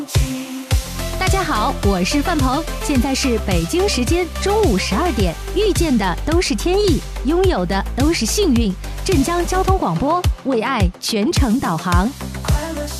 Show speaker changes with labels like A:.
A: 大家好，我是范鹏，现在是北京时间中午12点。遇见的都是天意，拥有的都是幸运。镇江交通广播为爱全程导航。